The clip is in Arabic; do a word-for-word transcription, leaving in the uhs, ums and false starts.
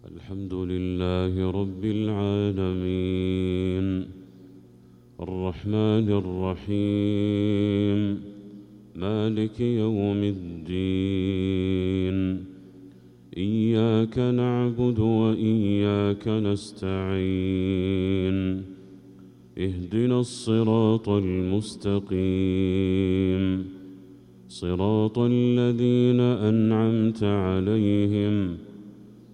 الحمد لله رب العالمين الرحمن الرحيم مالك يوم الدين إياك نعبد وإياك نستعين اهدنا الصراط المستقيم صراط الذين أنعمت عليهم